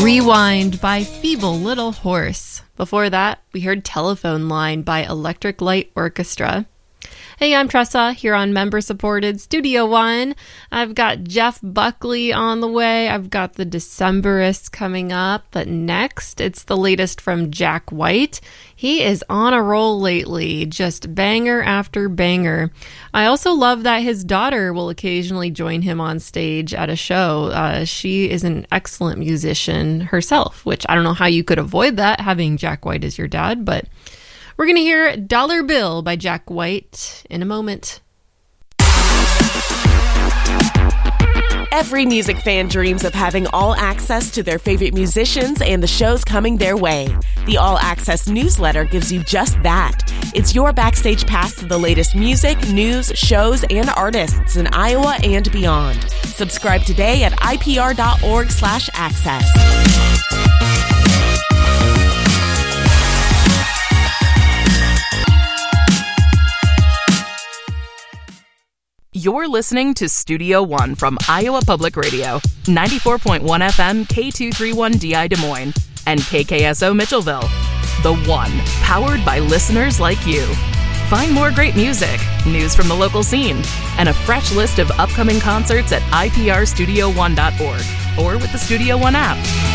Rewind by Feeble Little Horse. Before that, we heard Telephone Line by Electric Light Orchestra. Hey, I'm Tressa, here on member-supported Studio One. I've got Jeff Buckley on the way. I've got the Decemberists coming up. But next, it's the latest from Jack White. He is on a roll lately, just banger after banger. I also love that his daughter will occasionally join him on stage at a show. She is an excellent musician herself, which I don't know how you could avoid that, having Jack White as your dad, but... We're going to hear Dollar Bill by Jack White in a moment. Every music fan dreams of having all access to their favorite musicians and the shows coming their way. The All Access newsletter gives you just that. It's your backstage pass to the latest music, news, shows, and artists in Iowa and beyond. Subscribe today at ipr.org/access. You're listening to Studio One from Iowa Public Radio, 94.1 FM K231DI Des Moines, and KKSO Mitchellville. The One, powered by listeners like you. Find more great music, news from the local scene, and a fresh list of upcoming concerts at iprstudio1.org or with the Studio One app.